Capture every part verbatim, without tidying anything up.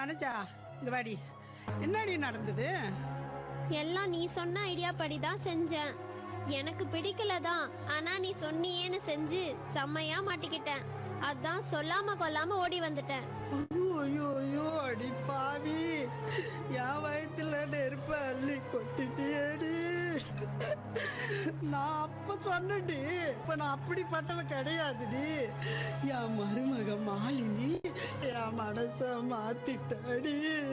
வனஜா, இந்த வாடி. என்னடி நடந்தது? எல்லாம் நீ சொன்ன ஐடியா படி தான் செஞ்சேன். எனக்கு பிடிக்கல தான், ஆனா நீ சொன்னியேன்னு செஞ்சு செம்மையா மாட்டிக்கிட்டேன். அதான் சொல்லாம கொல்லாம ஓடி வந்துட்டேன். ஐயோ ஐயோ ஐயோ, அடி பாவி, என் வயிற்றுல நெருப்ப அள்ளி கொட்டிட்டியேடி. நான் அப்ப சொன்னடி, இப்ப நான் அப்படிப்பட்டவ கிடையாதுடி. என் மருமக மாலினி என் மனச மாத்திட்டாடி.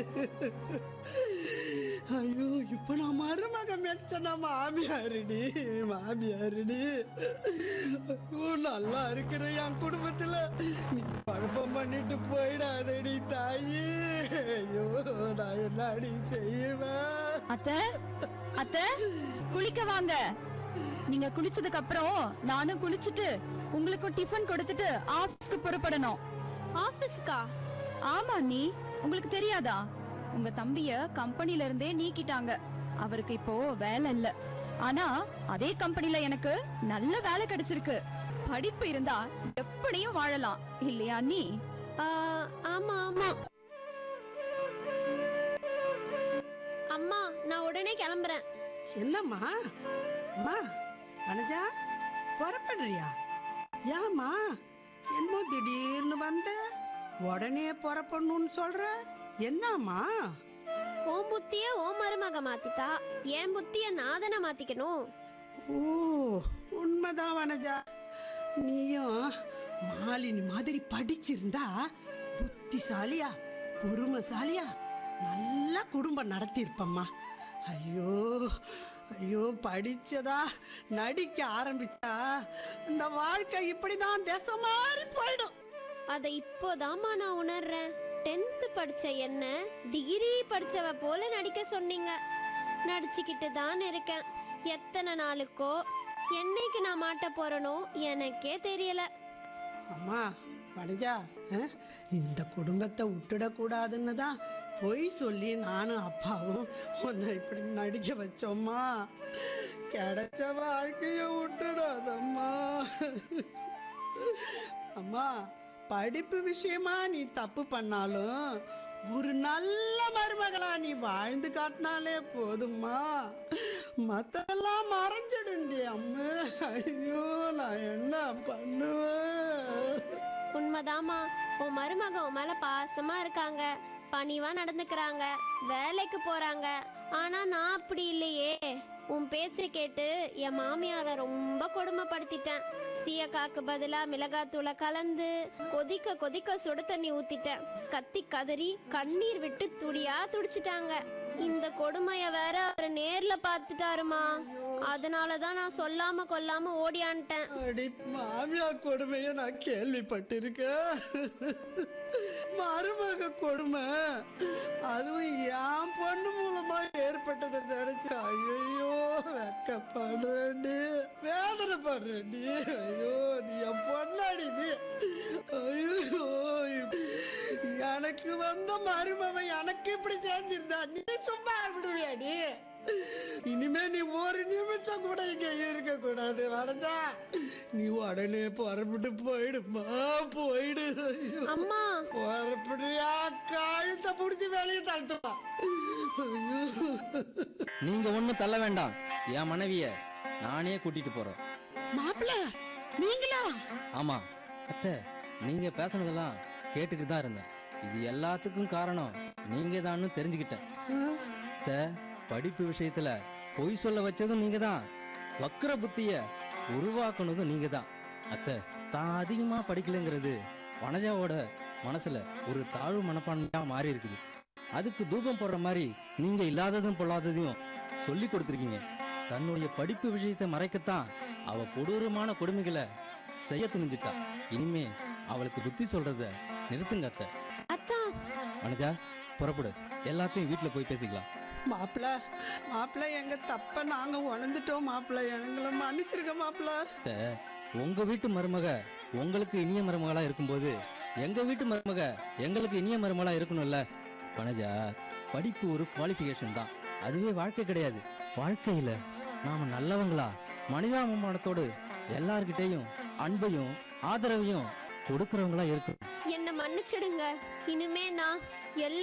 ஐயோ, இப்ப நான் மருமக மெச்சனா மாமியாருடி, மாமியாருடி. ஐயோ, நல்லா இருக்கிற என் குடும்பத்துல நீ குழப்பம் பண்ணிட்டு போயிடாதடி தாயி. ஐயோ, நான் என்னடி செய்வேன்? அத்தை, அத்தை, குளிக்க வாங்க. நீங்க குளிச்சதுக்கு அப்புறம் நானும் குளிச்சுட்டு உங்களுக்கும் டிஃபன் கொடுத்துட்டு ஆபீஸ்க்கு புறப்படணும். ஆபீஸ்க்கா? ஆமா நீ, உங்களுக்கு தெரியாதா? உங்க தம்பிய கம்பெனில இருந்தே நீக்கிட்டாங்க. அவருக்கு இப்போ வேலை இல்ல. ஆனா அதே கம்பெனில எனக்கு நல்ல வேலை கிடைச்சிருக்கு. படிப்பு இருந்தா எப்படியும் வாழலாம் இல்லையா நீ? ஆ, ஆமா ஆமா. அம்மா, நான் உடனே கிளம்புறேன். என்னம்மா? அம்மா வனஜா, புறப்படுறியா? ஏம்மா என்னமோ திடீர்னு வந்த உடனே புறப்படணும்னு சொல்ற? என்னம்மா? ஓம் புத்திய ஓம் மருமக மாத்திட்டா, என் புத்திய நாதனை மாத்திக்கணும். ஓ, உண்மைதான் வனஜா. நீயும் மாலினி மாதிரி படிச்சிருந்தா புத்திசாலியா பொறுமைசாலியா நல்ல குடும்பம் நடத்தியிருப்பம்மா. ஐயோ ஐயோ, படிச்சதா நடிக்க ஆரம்பிச்சா இந்த வாழ்க்கை இப்படிதான் திசை மாறி போயிடும். அதை இப்போதாம்மா நான் உணர்றேன். டென்த்து படிச்ச என்ன டிகிரி படிச்சவ போல நடிக்க சொன்னீங்க. நடிச்சுக்கிட்டு தான் இருக்கேன். எத்தனை நாளுக்கோ என்னைக்கு நான் மாட்ட போறனோ எனக்கே தெரியல. அம்மா வனஜா, அஹ், இந்த குடும்பத்தை விட்டுடக்கூடாதுன்னு தான் பொய் சொல்லி நானும் அப்பாவும் உன்னை இப்படி நடிக்க வச்சோம்மா. கிடைச்ச வாழ்க்கைய விட்டுடாதம்மா. அம்மா, படிப்பு விஷயமா நீ தப்பு பண்ணாலும் ஒரு நல்ல மருமகளா நீ வாழ்ந்து காட்டினாலே போதும்மா. மத்தெல்லாம் மறைஞ்சிடுண்டி அம்மா. ஐயோ, நான் என்ன பண்ணுவேன்? உண்மைதாம்மா, உன் மருமக உன் மேல பாசமா இருக்காங்க, பணிவா நடந்துக்கிறாங்க, வேலைக்கு போறாங்க. ஆனா நான் அப்படி இல்லையே. உன் பேச்சை கேட்டு என் மாமியார ரொம்ப கொடுமைப்படுத்திட்டேன். சீயக்காக்கு பதிலா மிளகாத்தூளை கலந்து கொதிக்க கொதிக்க சுடு தண்ணி ஊத்திட்டேன். கத்தி கதறி கண்ணீர் விட்டு துடியா துடிச்சிட்டாங்க. இந்த கொடுமைய வேற அவரு நேர்ல பாத்துட்டாருமா. அதனாலதான் நான் சொல்லாம கொல்லாம ஓடியான்ட்டேன். அடி மாமியா கொடுமைய நான் கேள்விப்பட்டிருக்கேன். மருமக கொடுமை, அதுவும் என் பொண்ணு மூலமா ஏற்பட்டதை நினைச்சு ஐயோ வெக்கப்படுறேன்டி, வேதனைப்படுறேன்டி. ஐயோ, நீ என் பொண்ணாடி நீ. ஐயோ, எனக்கு வந்த மருமவன் எனக்கு இப்படி செஞ்சிருந்தா நீ சும்மா விடுவியாடி? இனிமே நீ ஒரு நிமிஷம் கூட இங்க இருக்க கூடாது வனஜா. நீ உடனே புறப்பட்டு போயிடுமா, போயிடு. அம்மா, புறப்படுறியா? கழுத்தை புடிச்சு வேலையை தள்ளிட்டுவா. நீங்க ஒண்ணும் தள்ள வேண்டாம். என் மனைவிய நானே கூட்டிட்டு போறேன். மாப்பிள்ள, நீங்களா? ஆமா அத்தை, நீங்க பேசுனதெல்லாம் கேட்டுக்கிட்டு தான் இருந்தேன். இது எல்லாத்துக்கும் காரணம் நீங்க தான் தெரிஞ்சுக்கிட்டேன். அத்தை, படிப்பு விஷயத்துல பொய் சொல்ல வச்சதும் நீங்க தான், வக்கர புத்திய உருவாக்குனதும் நீங்க தான். அத்தை, தான் அதிகமா படிக்கலைங்கிறது வனஜாவோட மனசுல ஒரு தாழ்வு மனப்பான்மையா மாறி இருக்குது. அதுக்கு தூபம் போடுற மாதிரி நீங்க இல்லாததும் பொல்லாததையும் சொல்லி கொடுத்துருக்கீங்க. தன்னுடைய படிப்பு விஷயத்தை மறைக்கத்தான் அவ கொடூரமான கொடுமைகளை செய்ய துணிஞ்சிட்டா. இனிமே அவளுக்கு புத்தி சொல்றத நிறுத்துங்க அத்தை. அத்தான். வனஜா, புறப்படு. எல்லாத்தையும் வீட்டுல போய் பேசிக்கலாம். மாப்பிள்ள, மாப்பிள்ள, எங்க தப்ப நாங்க உணர்ந்துட்டோம் மாப்பிள்ள. எங்களை மன்னிச்சிருக்க மாப்பிள்ள. அத்தை, உங்க வீட்டு மருமக உங்களுக்கு இனிய மருமகளா இருக்கும்போது எங்க வீட்டு மருமக எங்களுக்கு இனிய மருமகளா இருக்கணும்ல. வனஜா, படிப்பு ஒரு குவாலிஃபிகேஷன் தான், அதுவே வாழ்க்கை கிடையாது. வாழ்க்கையில நாம நல்லவங்களா மனிதாபிமானத்தோடு எல்லார்கிட்டையும் அன்பையும் ஆதரவையும் கொடுக்கறவங்களா இருக்கணும். என்ன மன்னிச்சிடுங்க. இனிமே நான் எல்லா